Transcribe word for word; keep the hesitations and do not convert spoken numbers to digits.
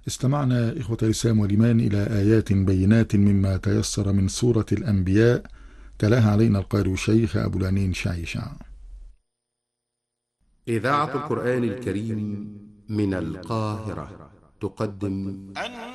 استمعنا إخوة الإسلام والإيمان إلى آيات بينات مما تيسر من سورة الأنبياء، تلاها علينا القارئ الشيخ أبو العنين شعيشع. إذاعة القرآن الكريم من القاهرة تقدم